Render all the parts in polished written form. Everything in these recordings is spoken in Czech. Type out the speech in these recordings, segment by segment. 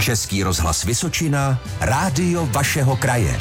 Český rozhlas Vysočina, rádio vašeho kraje.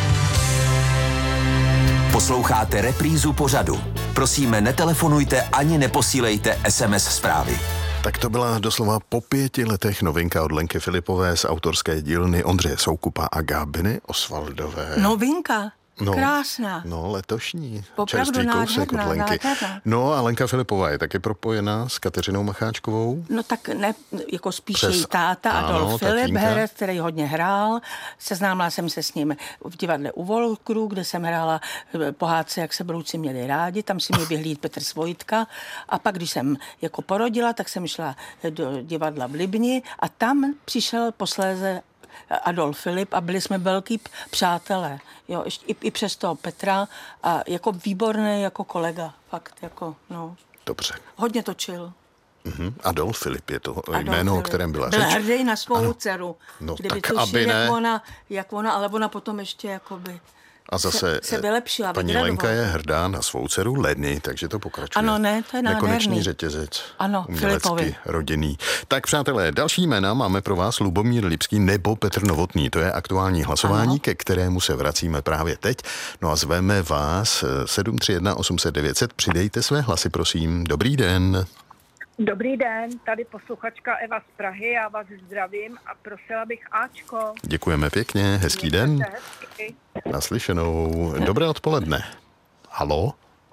Posloucháte reprízu pořadu. Prosíme, netelefonujte ani neposílejte SMS zprávy. Tak to byla doslova po 5 letech novinka od Lenky Filipové z autorské dílny Ondřeje Soukupa a Gábiny Osvaldové. Novinka? Krásná. No, letošní. Opravdu Čerstvý kousek od Lenky. Nádherná. No a Lenka Filipová je taky propojená s Kateřinou Macháčkovou. No tak ne, jako spíš její táta Adolf Filip, herec, který hodně hrál. Seznámila jsem se s ním v divadle u Volkru, kde jsem hrála pohádce, jak se brouci měli rádi. Tam si mě vyhlídl Petr Svojitka. A pak, když jsem jako porodila, tak jsem šla do divadla v Libni a tam přišel posléze Adolf Filip a byli jsme velký přátelé. Jo, ještě i přes toho Petra a jako výborný jako kolega. Fakt jako, no. Dobře. Hodně točil. Adolf Filip je to jméno, o kterém byla řeč. Byl hrdý na svou dceru. No kdyby tak, tušil, aby ne. jak ona, ale ona potom ještě jakoby a zase se vylepšila. Paní Lenka je hrdá na svou dceru Leny, takže to pokračuje. Ano, ne, to je nádherný. Nekonečný řetězec. Ano, Filipovi. Rodinný. Tak přátelé, další jména máme pro vás Lubomír Lipský nebo Petr Novotný. To je aktuální hlasování, ke kterému se vracíme právě teď. No a zveme vás 731 800 900. Přidejte své hlasy, prosím. Dobrý den. Dobrý den, tady posluchačka Eva z Prahy, já vás zdravím a prosila bych Ačko. Děkujeme pěkně, hezký den. Hezky. Naslyšenou. Dobré odpoledne. Halo?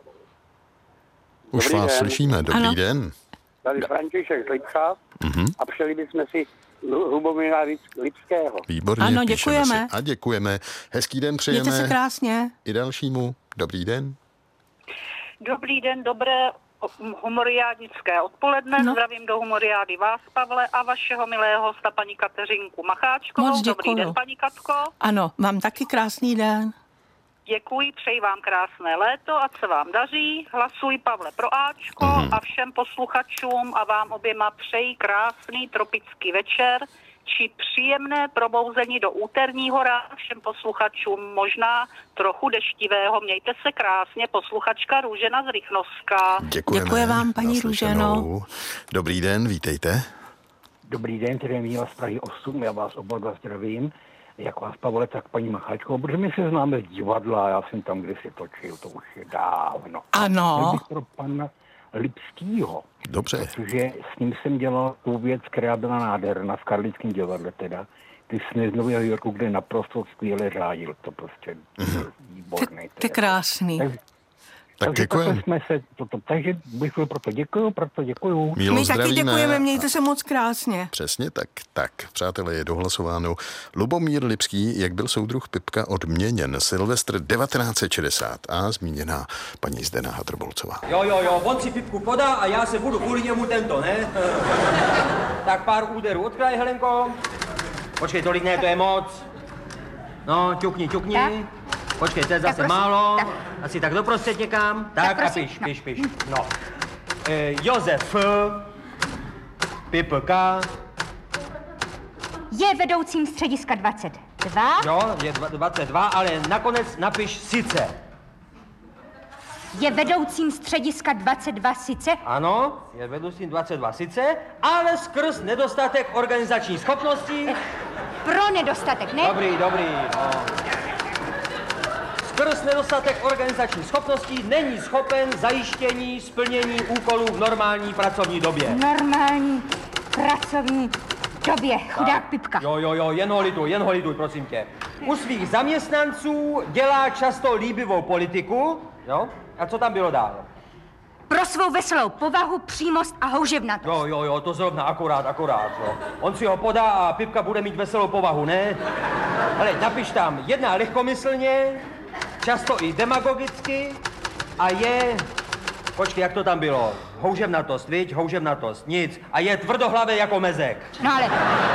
Už Dobrý vás den. slyšíme, dobrý Ano. den. Tady František z Lipska a přeli bychom si Lubomíra Lipského. Výborně, Ano, píšeme děkujeme. si. A děkujeme. Hezký den přejeme. Mějte se krásně. I dalšímu. Dobrý den. Dobrý den, dobré humoriádnické odpoledne. No. Zdravím do humoriády vás, Pavle, a vašeho milého hosta, paní Kateřinku Macháčkovou. Moc Dobrý děkuju. den, paní Katko. Ano, mám taky krásný den. Děkuji, přeji vám krásné léto, ať se vám daří. Hlasuj, Pavle, pro Ačko a všem posluchačům a vám oběma přeji krásný tropický večer či příjemné probouzení do úterního rána všem posluchačům, možná trochu deštivého. Mějte se krásně, posluchačka Růžena z Rychnovska. Děkujeme. Děkuji vám, paní Naslyšenou. Růženo. Dobrý den, vítejte. Dobrý den, tady je Míla z Prahy 8, já vás oba dva zdravím. Jak vás, Pavle, tak paní Macháčkovou, protože my se známe z divadla, já jsem tam kdysi točil, to už je dávno. Ano. Chtěl bych pro pana Lipskýho, Dobře. protože s ním jsem dělal tu věc, která byla nádherná v Karlickém divadle teda, ty jsme z Nového Yorku, kde naprosto skvěle řádil, to prostě výborný. To je krásný. Tak Takže děkujeme. takhle jsme se, takže bych byl proto děkuju. Mílo, My taky zdravíme. děkujeme, mějte se moc krásně. Přesně tak. Tak, přátelé, je dohlasováno. Lubomír Lipský, jak byl soudruh Pipka odměněn. Silvestr 1960 a zmíněná paní Zdena Hadrbolcová. Jo, on si Pipku podá a já se budu kvůli němu tento, ne? Tak pár úderů od kraje, Helenko. Počkej, tolik ne, to je moc. No, ťukni. Tak. Počkej, to je zase prosím, málo. tak. Asi tak doprostřed někam. Tak a prosím, piš. No. Josef Pipka. Je vedoucím střediska 22. Jo, je 22, ale nakonec napiš sice. Je vedoucím střediska 22 sice. Ano, je vedoucím 22 sice, ale skrz nedostatek organizační schopnosti. Pro nedostatek, ne? Dobrý, no. Skrz nedostatek organizační schopností není schopen zajištění splnění úkolů v normální pracovní době. Normální pracovní době. Chudák Pipka. Jo, jen ho lituj, prosím tě. U svých zaměstnanců dělá často líbivou politiku, jo? A co tam bylo dál? Pro svou veselou povahu, přímost a houževnatost. Jo, to zrovna akorát, jo. On si ho podá a Pipka bude mít veselou povahu, ne? Hele, napiš tam, jedná lehkomyslně, často i demagogicky a je... Počkej, jak to tam bylo? Houževnatost, viď? Houževnatost, nic. A je tvrdohlavé jako mezek. No ale...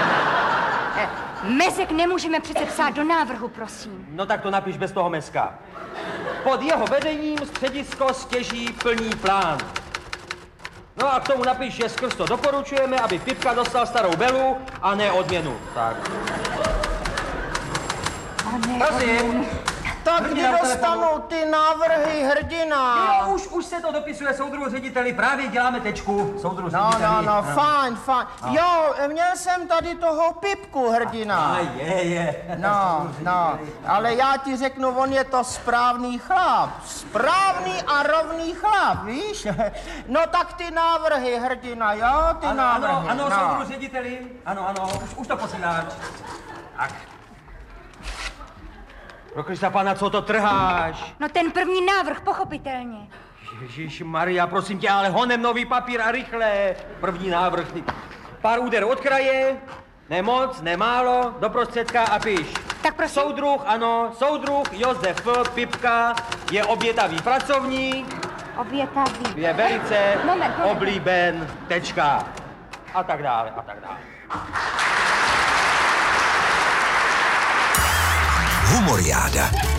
Mezek nemůžeme přece psát do návrhu, prosím. No tak to napiš bez toho mezka. Pod jeho vedením středisko stěží plní plán. No a k tomu napiš, že skrz to doporučujeme, aby Pipka dostal starou belu a ne odměnu. Tak. Prosím. Tak kdy dostanou ty návrhy, hrdina? Jo, už se to dopisuje soudruhu řediteli, právě děláme tečku, soudruhu řediteli. No, fajn. Jo, měl jsem tady toho Pipku, hrdina. Je. No, ale já ti řeknu, on je to správný chlap. Správný a rovný chlap, víš? No tak ty návrhy, hrdina, jo, ty návrhy. Ano, soudruhu řediteli, ano, už to posíláš. Tak. Pro Krista pána, co to trháš? No ten první návrh, pochopitelně. Ježišmarja, prosím tě, ale honem nový papír a rychle. První návrh. Pár úderů od kraje, nemoc, nemálo, do prostředka a píš. Tak prosím. Soudruh Josef Pipka je obětavý pracovník. Obětavý. Je velice Moment. oblíben, tečka. A tak dále. Humoriáda.